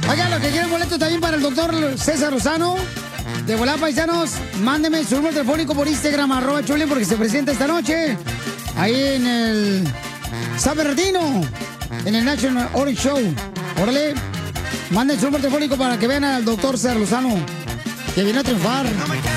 Oigan, los que quieren boletos también para el doctor César Lozano, de volada, paisanos, mándenme su número telefónico por Instagram, @Chulín, porque se presenta esta noche ahí en el San Bernardino, en el National Orange Show. Órale, manden su número telefónico para que vean al doctor César Lozano, que viene a triunfar.